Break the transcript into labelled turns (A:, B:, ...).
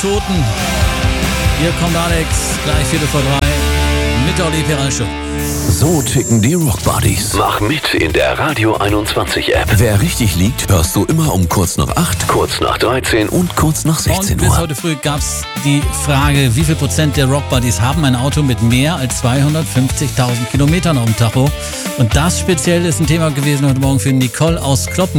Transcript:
A: Toten. Hier kommt Alex, gleich 3:45 mit der Olli Peral Show.
B: So ticken die Rockbuddies.
C: Mach mit in der Radio 21 App.
B: Wer richtig liegt, hörst du immer um kurz nach 8,
C: Kurz nach 13
B: und kurz nach 16
A: Und bis
B: Uhr.
A: heute früh gab es die Frage, wie viel Prozent der Rockbuddies haben ein Auto mit mehr als 250.000 Kilometern auf dem Tacho? Und das speziell ist ein Thema gewesen heute Morgen für Nicole aus Kloppen.